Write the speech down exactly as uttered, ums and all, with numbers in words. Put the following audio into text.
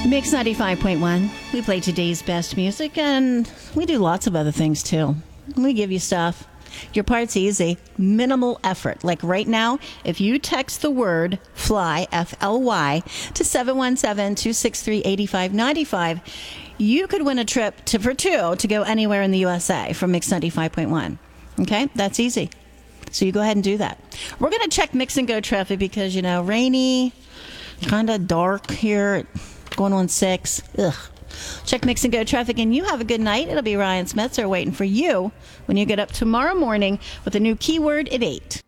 Mix ninety-five point one. We play today's best music, and we do lots of other things too. We give you stuff. Your part's easy. Minimal effort. Like right now, if you text the word FLY, F L Y, to seven one seven, two six three, eight five nine five, you could win a trip to, for two to go anywhere in the U S A from Mix ninety-five point one. Okay? That's easy. So you go ahead and do that. We're going to check Mix and Go traffic because, you know, rainy, kind of dark here, going on six. Ugh. Check Mix and Go traffic, and you have a good night. It'll be Ryan Smetzer waiting for you when you get up tomorrow morning with a new keyword at eight.